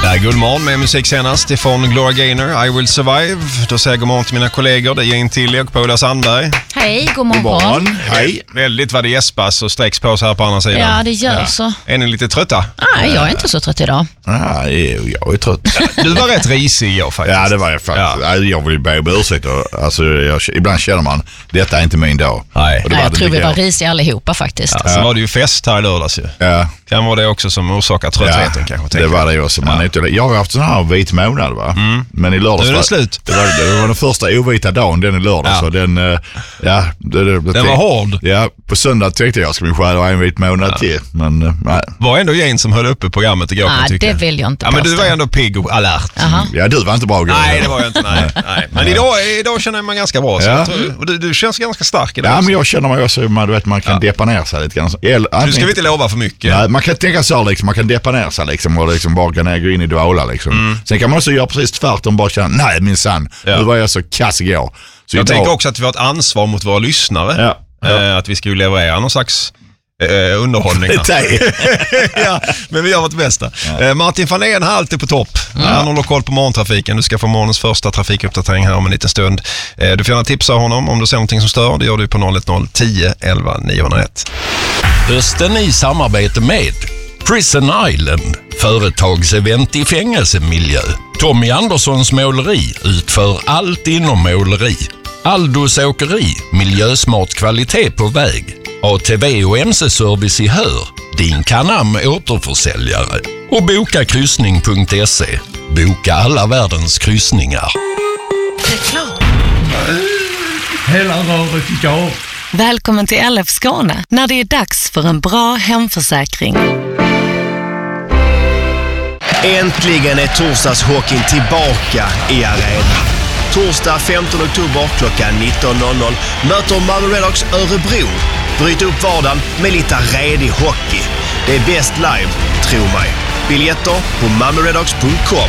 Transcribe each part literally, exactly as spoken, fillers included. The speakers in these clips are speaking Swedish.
här är Guldmorgon med musik senast ifrån Gloria Gaynor, I Will Survive. Då säger god morgon till mina kollegor, det är Jane Tilly och Paula Sandberg. Hej, god morgon. God morgon. Hej. Väldigt vad det gäspas och sträcks på oss här på andra sidan. Ja, det gör ja. så. Är ni lite trötta? Nej, jag är inte så trött idag. Nej, jag är trött. Du var rätt risig igår faktiskt. Ja, det var jag faktiskt. Ja. Jag vill be om ursäkt. Alltså, jag, ibland känner man, detta är inte min dag. Nej, och det Nej jag tror vi var risiga allihopa faktiskt. Ja, så var det ju fest här i lördags ju. Ja. Kan vara det också som orsakar tröttheten ja, kanske. Det var det också. Man ja. inte, jag har haft sån här vit månad va? Mm. Men i lördags nu är det slut. Det var, det var den första ovita dagen, den i lördags. Ja. Så den, ja, det, det, det, den var hård. Ja, på söndag tänkte jag jag skulle skära en vit månad ja. till. Men nej. Var ändå Jane som höll uppe programmet igår. Nej, det vill jag inte ja, men du var ändå pigg och alert. Aha. Ja, du var inte bra. Nej, det var jag inte. Nej. nej. Men idag, idag känner man ganska bra. Så ja. jag tror, och du, du känns ganska stark idag. Ja, också. Men jag känner mig också, man, du vet, man kan ja. deppa ner sig lite grann. Eller, du ska vi inte lova för mycket. Nej, man kan tänka så liksom, man kan deppa ner sig liksom, och liksom bara gå ner, gå in i dvala liksom. Mm. Sen kan man också göra precis tvärtom, bara känna, nej min sann, ja. nu var jag så kass igår. Så jag idag... tänker också att vi har ett ansvar mot våra lyssnare. Ja. Ja. Eh, att vi ska ju leverera någon slags eh, underhållning. Ja, men vi gör vårt bästa. Ja. Eh, Martin van Ehn är alltid på topp. Mm. Han håller koll på morgontrafiken. Du ska få morgonens första trafikuppdatering här om en liten stund. Eh, du får gärna tipsa honom om du ser någonting som stör. Det gör du på noll ett noll tio elva niohundraett. Hösten i samarbete med Prison Island, företagsevent i fängelsemiljö. Tommy Anderssons måleri utför allt inom måleri. Aldos åkeri, miljösmart kvalitet på väg. A T V och M C-service i Hör, din Canam återförsäljare. Och boka kryssning punkt se. Boka alla världens kryssningar. Reklam. Hela röret igår. Välkommen till L F Skåne när det är dags för en bra hemförsäkring. Äntligen är torsdagshockeyn tillbaka i arenan. Torsdag femtonde oktober klockan nitton noll noll möter Malmö Redhawks Örebro. Bryt upp vardagen med lite redig hockey. Det är bäst live, tro mig. Biljetter på malmö redhawks punkt com.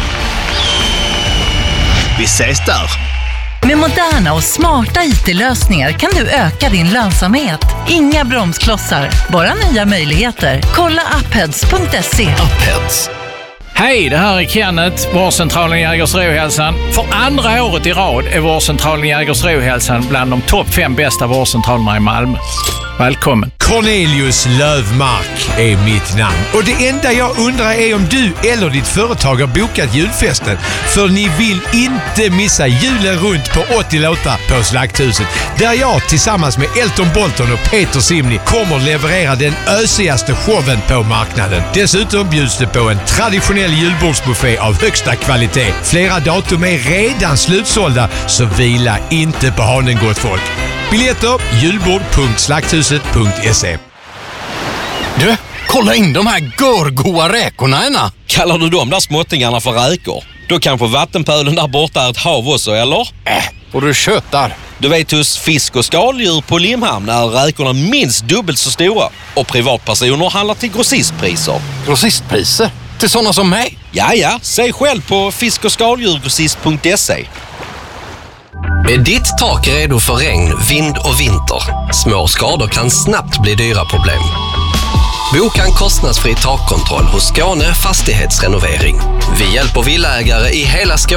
Vi ses där! Med moderna och smarta I T-lösningar kan du öka din lönsamhet. Inga bromsklossar, bara nya möjligheter. Kolla upheads punkt se. Upheads. Hej, det här är Kenneth, vårdcentralen Jägersro-hälsan. För andra året i rad är vårdcentralen Jägersro-hälsan bland de topp fem bästa vårdcentralerna i Malmö. Välkommen. Cornelius Lövmark är mitt namn. Och det enda jag undrar är om du eller ditt företag har bokat julfesten. För ni vill inte missa julen runt på åttio låtar på Slakthuset. Där jag tillsammans med Elton Bolton och Peter Simni kommer leverera den ösigaste showen på marknaden. Dessutom bjuds det på en traditionell julbordsbuffé av högsta kvalitet. Flera datum är redan slutsålda, så vila inte på hanen, gott folk. Biljetter julbord punkt slakthuset punkt se. Du, kolla in de här görgoa räkorna ena. Kallar du de där småttingarna för räkor? Då kanske vattenpölen där borta är ett hav också, eller? Äh, och du köttar. Du vet, hos fisk- och skaldjur på Limhamn är räkorna minst dubbelt så stora. Och privatpersoner handlar till grossistpriser. Grossistpriser? Till sådana som mig? Ja, ja. Se själv på fisk- och skaldjurgrossist punkt se. Är ditt tak redo för regn, vind och vinter? Små skador kan snabbt bli dyra problem. Boka en kostnadsfri takkontroll hos Skåne Fastighetsrenovering. Vi hjälper villaägare i hela Skåne